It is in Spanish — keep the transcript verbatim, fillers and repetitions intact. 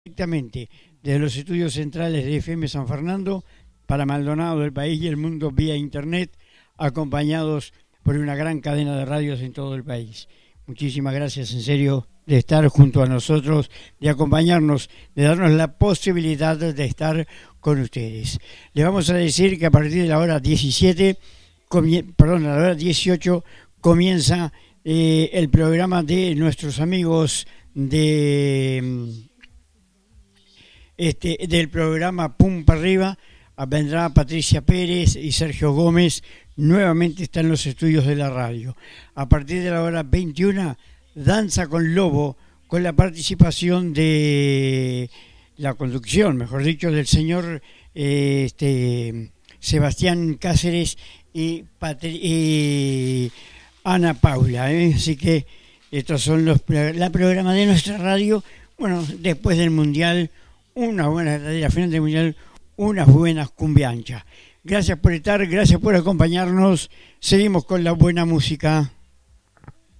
Directamente desde los estudios centrales de F M San Fernando para Maldonado, el país y el mundo vía internet, acompañados por una gran cadena de radios en todo el país. Muchísimas gracias, en serio, de estar junto a nosotros, de acompañarnos, de darnos la posibilidad de estar con ustedes. Les vamos a decir que a partir de la hora diecisiete, perdón, a la hora dieciocho comienza eh, el programa de nuestros amigos de este del programa Pum para Arriba. Vendrá Patricia Pérez y Sergio Gómez, nuevamente están en los estudios de la radio. A partir de la hora veintiuna, Danza con Lobo, con la participación de la conducción, mejor dicho, del señor eh, este, Sebastián Cáceres y, Patri y Ana Paula. ¿eh? Así que estos son los la programa de nuestra radio. Bueno, después del Mundial, una buena de la final del Mundial, unas buenas cumbianchas. Gracias por estar, gracias por acompañarnos. Seguimos con la buena música.